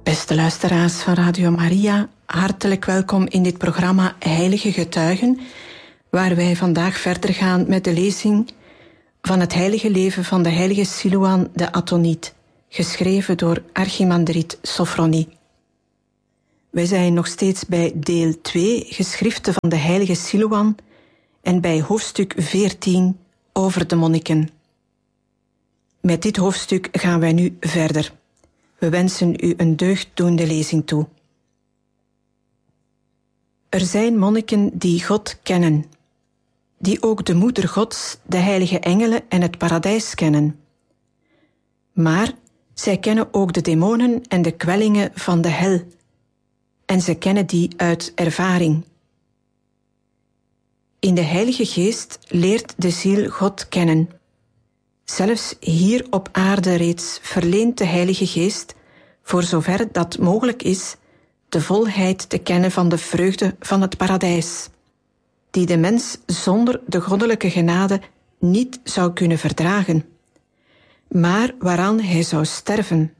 Beste luisteraars van Radio Maria, hartelijk welkom in dit programma Heilige Getuigen, waar wij vandaag verder gaan met de lezing van het heilige leven van de heilige Silouan de Athoniet, geschreven door Archimandriet Sophronie. Wij zijn nog steeds bij deel 2, geschriften van de heilige Silouan, en bij hoofdstuk 14 over de monniken. Met dit hoofdstuk gaan wij nu verder. We wensen u een deugddoende lezing toe. Er zijn monniken die God kennen, die ook de Moeder Gods, de heilige engelen en het paradijs kennen. Maar zij kennen ook de demonen en de kwellingen van de hel, en ze kennen die uit ervaring. In de Heilige Geest leert de ziel God kennen. Zelfs hier op aarde reeds verleent de Heilige Geest, voor zover dat mogelijk is, de volheid te kennen van de vreugde van het paradijs, die de mens zonder de goddelijke genade niet zou kunnen verdragen, maar waaraan hij zou sterven.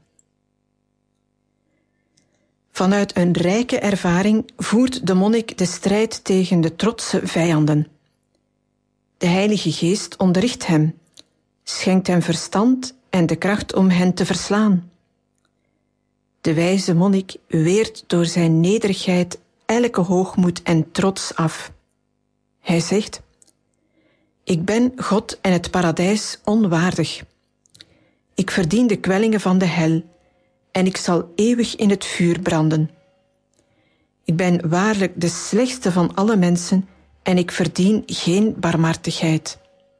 Vanuit een rijke ervaring voert de monnik de strijd tegen de trotse vijanden. De Heilige Geest onderricht hem, schenkt hem verstand en de kracht om hen te verslaan. De wijze monnik weert door zijn nederigheid elke hoogmoed en trots af. Hij zegt: ik ben God en het paradijs onwaardig. Ik verdien de kwellingen van de hel en ik zal eeuwig in het vuur branden. Ik ben waarlijk de slechtste van alle mensen en ik verdien geen barmhartigheid.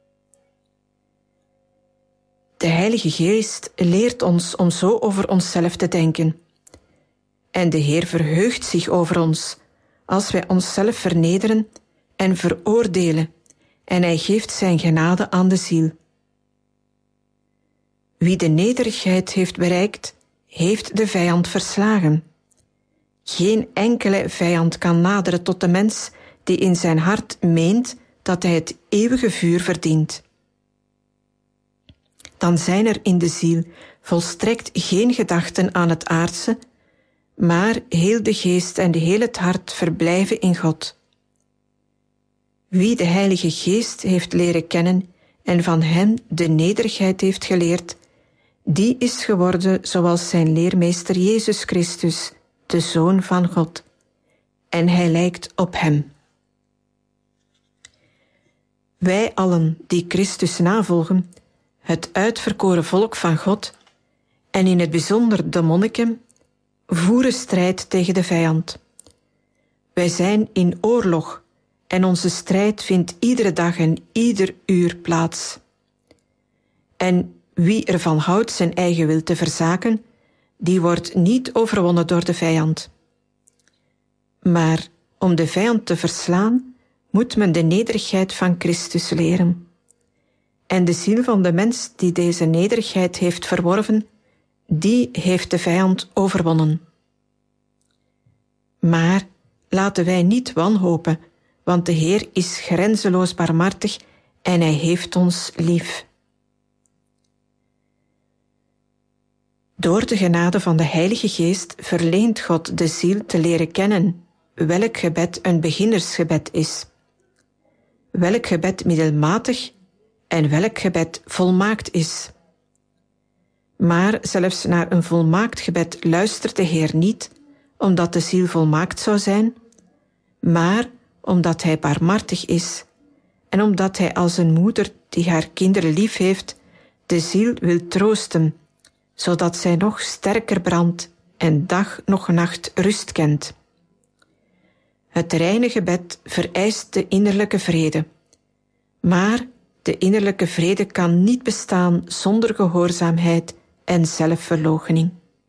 De Heilige Geest leert ons om zo over onszelf te denken. En de Heer verheugt zich over ons, als wij onszelf vernederen en veroordelen, en Hij geeft zijn genade aan de ziel. Wie de nederigheid heeft bereikt, heeft de vijand verslagen. Geen enkele vijand kan naderen tot de mens die in zijn hart meent dat hij het eeuwige vuur verdient. Dan zijn er in de ziel volstrekt geen gedachten aan het aardse, maar heel de geest en heel het hart verblijven in God. Wie de Heilige Geest heeft leren kennen en van hem de nederigheid heeft geleerd, die is geworden zoals zijn leermeester Jezus Christus, de Zoon van God, en hij lijkt op hem. Wij allen die Christus navolgen, het uitverkoren volk van God, en in het bijzonder de monniken, voeren strijd tegen de vijand. Wij zijn in oorlog en onze strijd vindt iedere dag en ieder uur plaats. En wie ervan houdt zijn eigen wil te verzaken, die wordt niet overwonnen door de vijand. Maar om de vijand te verslaan, moet men de nederigheid van Christus leren. En de ziel van de mens die deze nederigheid heeft verworven, die heeft de vijand overwonnen. Maar laten wij niet wanhopen, want de Heer is grenzeloos barmhartig en Hij heeft ons lief. Door de genade van de Heilige Geest verleent God de ziel te leren kennen welk gebed een beginnersgebed is, welk gebed middelmatig en welk gebed volmaakt is. Maar zelfs naar een volmaakt gebed luistert de Heer niet, omdat de ziel volmaakt zou zijn, maar omdat Hij barmhartig is en omdat Hij als een moeder die haar kinderen lief heeft, de ziel wil troosten, zodat zij nog sterker brandt en dag nog nacht rust kent. Het reine gebed vereist de innerlijke vrede, maar de innerlijke vrede kan niet bestaan zonder gehoorzaamheid en zelfverloochening.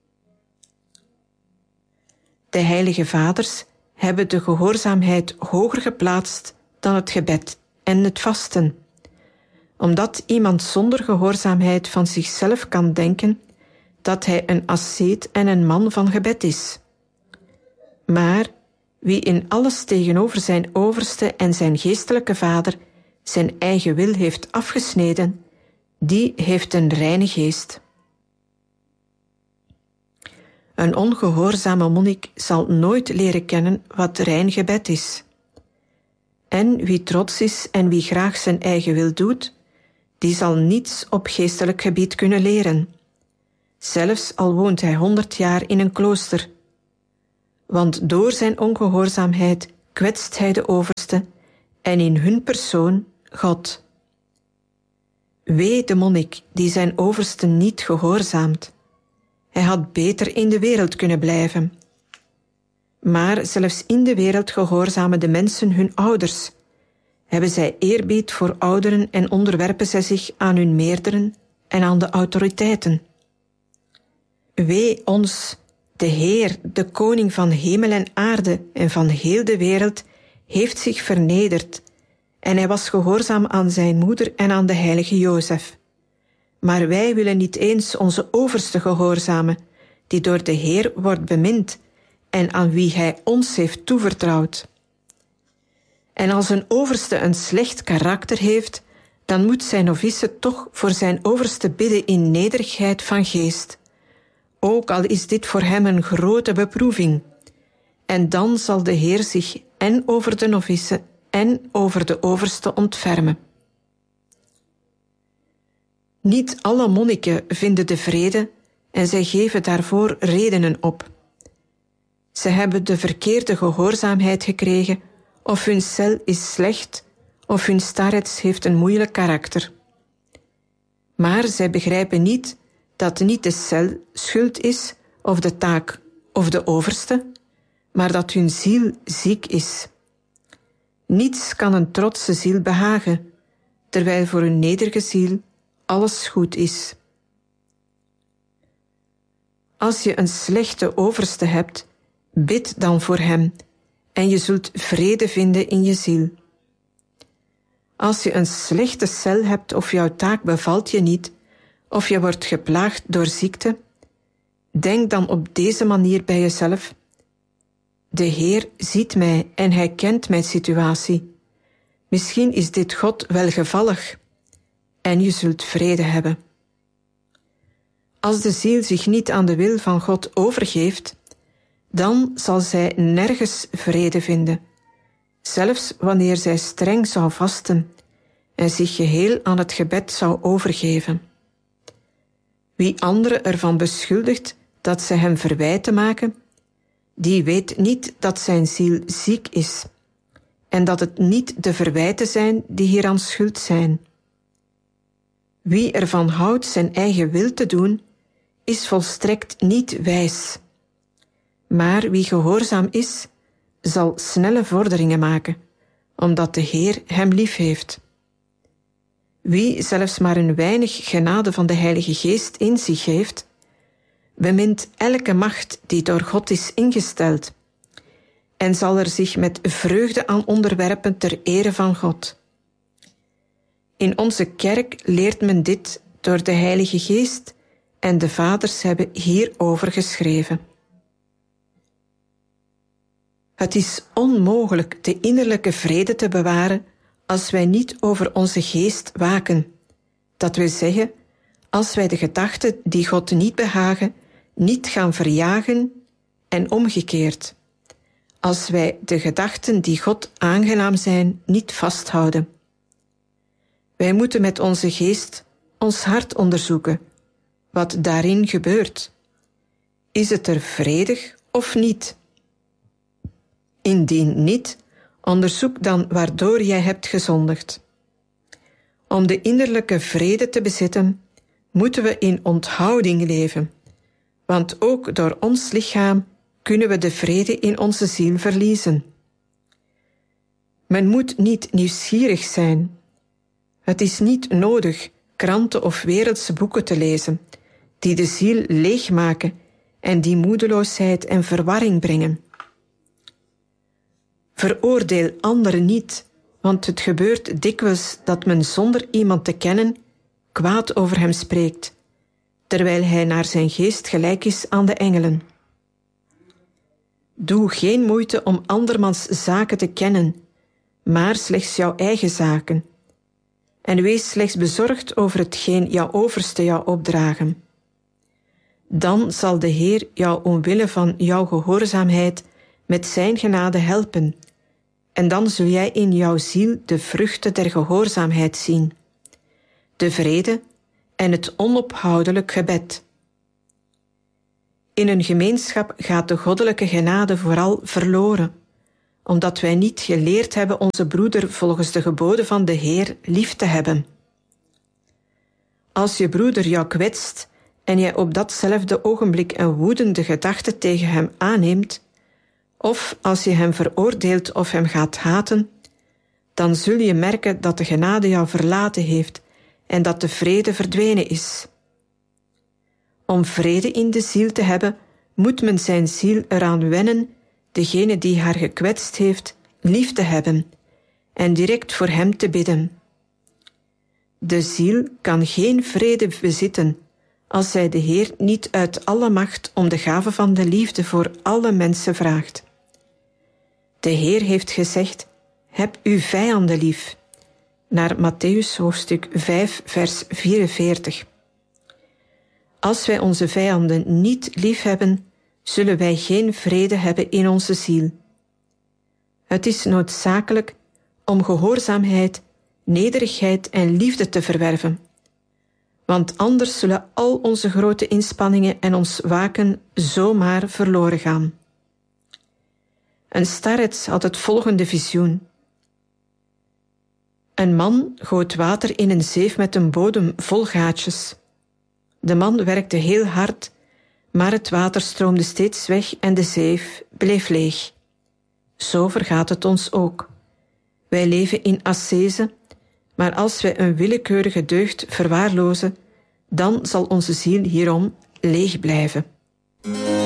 De heilige vaders hebben de gehoorzaamheid hoger geplaatst dan het gebed en het vasten, omdat iemand zonder gehoorzaamheid van zichzelf kan denken dat hij een asceet en een man van gebed is. Maar wie in alles tegenover zijn overste en zijn geestelijke vader zijn eigen wil heeft afgesneden, die heeft een reine geest. Een ongehoorzame monnik zal nooit leren kennen wat rein gebed is. En wie trots is en wie graag zijn eigen wil doet, die zal niets op geestelijk gebied kunnen leren. Zelfs al woont hij 100 jaar in een klooster. Want door zijn ongehoorzaamheid kwetst hij de overste en in hun persoon God. Wee de monnik die zijn overste niet gehoorzaamt. Hij had beter in de wereld kunnen blijven. Maar zelfs in de wereld gehoorzamen de mensen hun ouders. Hebben zij eerbied voor ouderen en onderwerpen zij zich aan hun meerderen en aan de autoriteiten. Wee ons, de Heer, de Koning van hemel en aarde en van heel de wereld, heeft zich vernederd en hij was gehoorzaam aan zijn moeder en aan de heilige Jozef. Maar wij willen niet eens onze overste gehoorzamen, die door de Heer wordt bemind en aan wie hij ons heeft toevertrouwd. En als een overste een slecht karakter heeft, dan moet zijn novice toch voor zijn overste bidden in nederigheid van geest. Ook al is dit voor hem een grote beproeving. En dan zal de Heer zich en over de novice en over de overste ontfermen. Niet alle monniken vinden de vrede en zij geven daarvoor redenen op. Ze hebben de verkeerde gehoorzaamheid gekregen, of hun cel is slecht, of hun starets heeft een moeilijk karakter. Maar zij begrijpen niet dat niet de cel schuld is, of de taak, of de overste, maar dat hun ziel ziek is. Niets kan een trotse ziel behagen, terwijl voor een nederige ziel alles goed is. Als je een slechte overste hebt, bid dan voor hem en je zult vrede vinden in je ziel. Als je een slechte cel hebt of jouw taak bevalt je niet, of je wordt geplaagd door ziekte, denk dan op deze manier bij jezelf: de Heer ziet mij en hij kent mijn situatie. Misschien is dit God welgevallig en je zult vrede hebben. Als de ziel zich niet aan de wil van God overgeeft, dan zal zij nergens vrede vinden, zelfs wanneer zij streng zou vasten en zich geheel aan het gebed zou overgeven. Wie anderen ervan beschuldigt dat ze hem verwijten maken, die weet niet dat zijn ziel ziek is en dat het niet de verwijten zijn die hieraan schuld zijn. Wie ervan houdt zijn eigen wil te doen, is volstrekt niet wijs. Maar wie gehoorzaam is, zal snelle vorderingen maken, omdat de Heer hem lief heeft. Wie zelfs maar een weinig genade van de Heilige Geest in zich heeft, bemint elke macht die door God is ingesteld en zal er zich met vreugde aan onderwerpen ter ere van God. In onze kerk leert men dit door de Heilige Geest en de vaders hebben hierover geschreven. Het is onmogelijk de innerlijke vrede te bewaren als wij niet over onze geest waken. Dat wil zeggen, als wij de gedachten die God niet behagen, niet gaan verjagen en omgekeerd. Als wij de gedachten die God aangenaam zijn, niet vasthouden. Wij moeten met onze geest ons hart onderzoeken, wat daarin gebeurt. Is het er vredig of niet? Indien niet, onderzoek dan waardoor jij hebt gezondigd. Om de innerlijke vrede te bezitten, moeten we in onthouding leven, want ook door ons lichaam kunnen we de vrede in onze ziel verliezen. Men moet niet nieuwsgierig zijn. Het is niet nodig kranten of wereldse boeken te lezen, die de ziel leegmaken en die moedeloosheid en verwarring brengen. Veroordeel anderen niet, want het gebeurt dikwijls dat men zonder iemand te kennen kwaad over hem spreekt, terwijl hij naar zijn geest gelijk is aan de engelen. Doe geen moeite om andermans zaken te kennen, maar slechts jouw eigen zaken. En wees slechts bezorgd over hetgeen jouw overste jou opdragen. Dan zal de Heer jou omwille van jouw gehoorzaamheid met zijn genade helpen, en dan zul jij in jouw ziel de vruchten der gehoorzaamheid zien, de vrede en het onophoudelijk gebed. In een gemeenschap gaat de goddelijke genade vooral verloren, omdat wij niet geleerd hebben onze broeder volgens de geboden van de Heer lief te hebben. Als je broeder jou kwetst en jij op datzelfde ogenblik een woedende gedachte tegen hem aanneemt, of als je hem veroordeelt of hem gaat haten, dan zul je merken dat de genade jou verlaten heeft en dat de vrede verdwenen is. Om vrede in de ziel te hebben, moet men zijn ziel eraan wennen degene die haar gekwetst heeft lief te hebben en direct voor hem te bidden. De ziel kan geen vrede bezitten als zij de Heer niet uit alle macht om de gave van de liefde voor alle mensen vraagt. De Heer heeft gezegd, heb uw vijanden lief, naar Mattheüs hoofdstuk 5, vers 44. Als wij onze vijanden niet lief hebben, zullen wij geen vrede hebben in onze ziel. Het is noodzakelijk om gehoorzaamheid, nederigheid en liefde te verwerven, want anders zullen al onze grote inspanningen en ons waken zomaar verloren gaan. Een starets had het volgende visioen. Een man goot water in een zeef met een bodem vol gaatjes. De man werkte heel hard, maar het water stroomde steeds weg en de zeef bleef leeg. Zo vergaat het ons ook. Wij leven in ascese, maar als wij een willekeurige deugd verwaarlozen, dan zal onze ziel hierom leeg blijven.